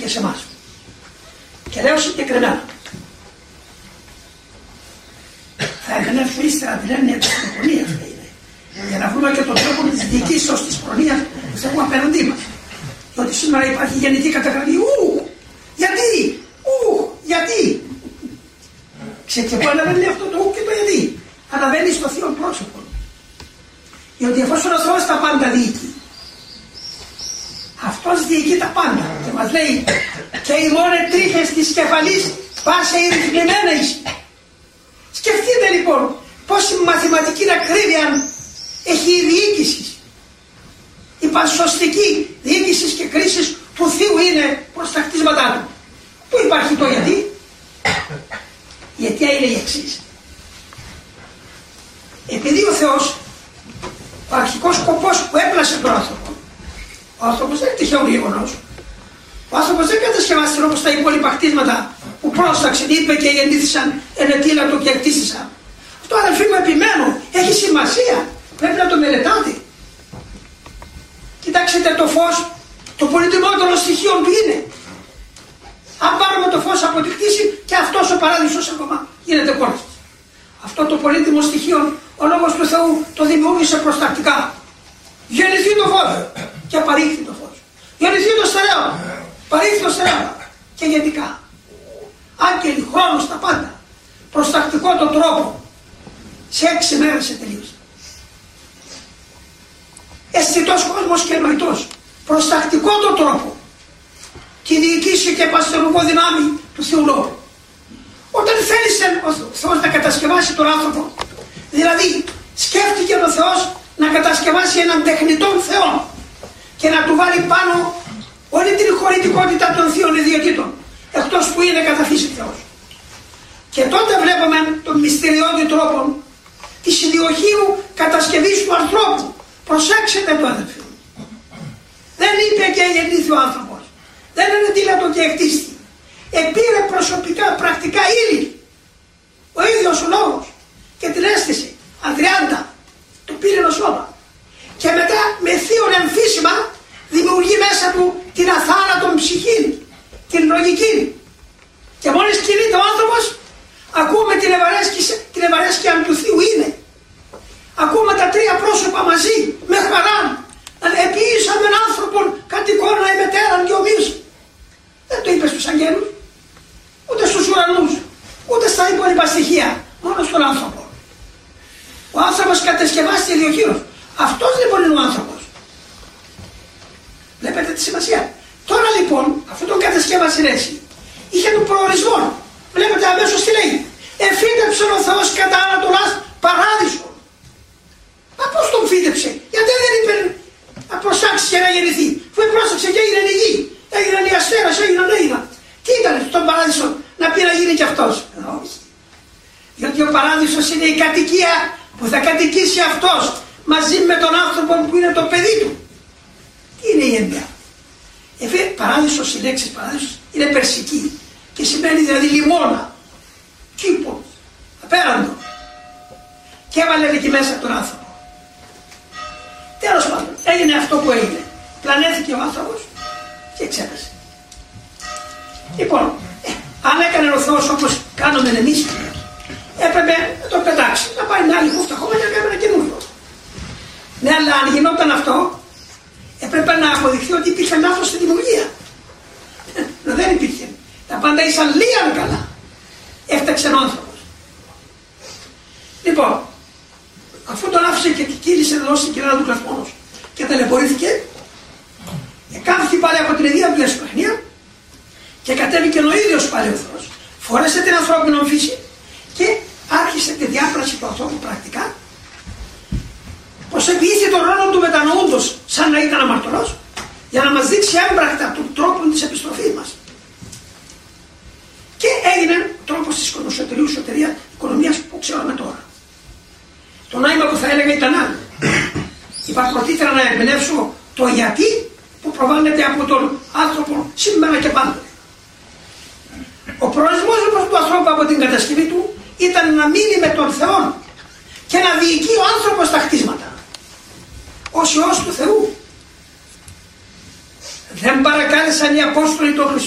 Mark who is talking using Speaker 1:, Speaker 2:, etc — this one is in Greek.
Speaker 1: και σε εμάς. Και λέω συγκεκριμένα, θα επανέλθω ύστερα την έννοια της προνοιάς, για να βρούμε και τον τρόπο της διοικήσεως της προνοίας που θα έχουμε απέναντί μας. Διότι σήμερα υπάρχει γενική καταγραφή. Γιατί. Ξεκεπώ αναβαίνει αυτό το και το γιατί. Αναβαίνει στο θείο πρόσωπο. Διότι εφόσον ο Θεός τα πάντα διοικεί, Αυτός διοικεί τα πάντα. Και μας λέει και οι μόνοι τρίχες της κεφαλής πάσε ρυθμισμένα εις. Σκεφτείτε λοιπόν πόση μαθηματική ακρίβεια έχει η διοίκηση. Η πασωστική διοίκηση και κρίση του Θείου είναι προς τα κτίσματά του. Πού υπάρχει το γιατί? Η αιτία είναι η εξής. Επειδή ο Θεός, ο αρχικός σκοπός που έπλασε τον άνθρωπο, ο άνθρωπος δεν είναι τυχαίο γεγονός. Ο άνθρωπος δεν κατασκευάστηκε όπως τα υπόλοιπα κτίσματα που πρόσταξαν, είπε και γεννήθησαν, ενετήλατο και εκτίστησαν. Αυτό, αδελφοί μου, επιμένω, έχει σημασία. Πρέπει να το μελετάτε. Κοιτάξτε το φως, το πολύτιμότερο στοιχείο που είναι. Αν πάρουμε το φως από τη κτήση, και αυτός ο παράδεισος ακόμα γίνεται κόρτης. Αυτό το πολύτιμο στοιχείο ο Λόγος του Θεού το δημιούργησε προστακτικά. Γεννηθεί το φως και παρήχθη το φως. Γεννηθεί το στερέωμα, παρήχθη το στερέωμα. Και γενικά. Άγγελοι, χρόνος, τα πάντα. Προστακτικό το τρόπο. Σε 6 μέρες σε τελείωσε. Αισθητός κόσμος και νοητός. Προστακτικό το τρόπο. Τη διοικήσει και παστερουργό δυνάμει του Θεού Λόγου. Όταν θέλησε ο Θεός να κατασκευάσει τον άνθρωπο, δηλαδή σκέφτηκε ο Θεός να κατασκευάσει έναν τεχνητό Θεό και να του βάλει πάνω όλη την χωρητικότητα των θείων ιδιωτήτων, εκτός που είναι κατά φύση Θεός. Και τότε βλέπουμε τον μυστηριώδη τρόπο της ιδιοχείου κατασκευής του ανθρώπου. Προσέξτε το, αδελφοί. Δεν είπε και γεννήθη ο άνθρωπος. Δεν είναι τίλατο και εκτίστη. Επήρε προσωπικά, πρακτικά ύλη. Ο ίδιος ο Λόγος. Και την αίσθηση. Αδριάντα. Το πύρινο σώμα. Και μετά με θείον εμφύσιμα δημιουργεί μέσα του την αθάνατον ψυχή. Την λογική. Και μόλις κινείται ο άνθρωπος, ακούμε την ευαρέσκεια του Θείου είναι. Ακούμε τα τρία πρόσωπα μαζί, με χαρά. Επίησαμε έναν άνθρωπον κατ' εικόνα ημετέραν και ομοίως. Δεν το είπε στους αγγέλους, ούτε στους ουρανούς, ούτε στα υπόλοιπα στοιχεία, μόνο στον άνθρωπο. Ο άνθρωπος κατασκευάστηκε διοχείρος. Αυτός λοιπόν είναι ο άνθρωπος. Βλέπετε τη σημασία. Τώρα λοιπόν, αφού τον κατασκεύασε έτσι, είχε τον προορισμό. Βλέπετε αμέσως τι λέει. Εφύτεψε ο Θεός κατά Ανατολάς παράδεισο. Μα πώς τον φύτεψε? Γιατί δεν είπε να προσάξει και να γεννηθεί? Που πρόσεξε και έγινε η γη. Έγιναν οι αστέρες, έγιναν έγινα. Τι ήταν στον παράδεισο να πει να γίνει κι αυτός? Όχι. Γιατί ο παράδεισος είναι η κατοικία που θα κατοικήσει αυτός μαζί με τον άνθρωπο που είναι το παιδί του. Τι είναι η έννοια? Παράδεισος, η λέξη παράδεισος είναι περσική και σημαίνει δηλαδή λιμώνα, κήπο, απέραντο. Και έβαλε εκεί μέσα τον άνθρωπο. Τέλος πάντων, έγινε αυτό που έγινε. Πλανέθηκε ο άνθρωπος και ξέπεσε. Λοιπόν, αν έκανε ο Θεός όπως κάνουμε εμείς, έπρεπε να το πετάξει, να πάει μια άλλη χούφτα χώμα και να κάνει ένα καινούριο. Ναι, αλλά αν γινόταν αυτό, έπρεπε να αποδειχθεί ότι υπήρχε λάθος στη δημιουργία. Δεν υπήρχε. Τα πάντα ήσαν λίγαν καλά. Έφταξε ο άνθρωπος. Λοιπόν, αφού τον άφησε και κύλησε εδώ στην κοιλάδα του κλασμόνος και ταλαιπωρήθηκε, εκάμφθη πάλι από την ιδέα του λεσπραγνία και κατέβηκε ο ίδιος πάλι ο Θεός. Φόρεσε την ανθρώπινη φύση και άρχισε τη διάπλαση του ανθρώπου πρακτικά. Προσεγγίσει τον ρόλο του μετανοούντος σαν να ήταν αμαρτωλός, για να μας δείξει έμπρακτα τον τρόπο της επιστροφής μας. Και έγινε τρόπος της κονοσωτερίου οικονομίας που ξέρουμε τώρα. Το νόημα που θα έλεγα ήταν άλλο. Είπα πρωτήτερα να εμπνεύσω το γιατί που προβάλλεται από τον άνθρωπο σήμερα και πάντοτε. Ο προορισμός του ανθρώπου από την κατασκευή του ήταν να μείνει με τον Θεό και να διοικεί ο άνθρωπος τα κτίσματα ως Υιός του Θεού. Δεν παρακάλεσαν οι Απόστολοι των